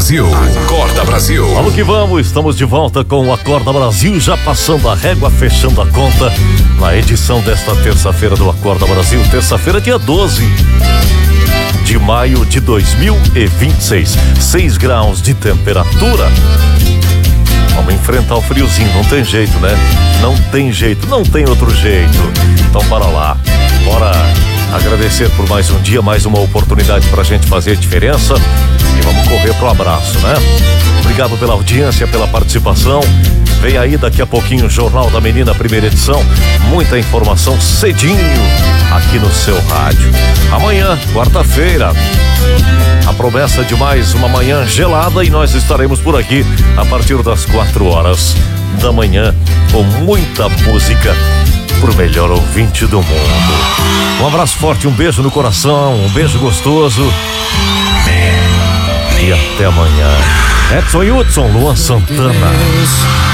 Brasil. Acorda Brasil. Vamos que vamos, estamos de volta com o Acorda Brasil, já passando a régua, fechando a conta na edição desta terça-feira do Acorda Brasil, terça-feira, dia 12 de maio de 2026, 6 graus de temperatura. Vamos enfrentar o friozinho, não tem jeito, né? Não tem jeito, não tem outro jeito. Então para lá, bora agradecer por mais um dia, mais uma oportunidade pra gente fazer a diferença e vamos correr pro abraço, né? Obrigado pela audiência, pela participação. Vem aí daqui a pouquinho o Jornal da Menina, primeira edição. Muita informação cedinho aqui no seu rádio. Amanhã, quarta-feira, a promessa de mais uma manhã gelada e nós estaremos por aqui a partir das 4 horas da manhã com muita música pro melhor ouvinte do mundo. Um abraço forte, um beijo no coração, um beijo gostoso e até amanhã. Edson Hudson, Luan Santana.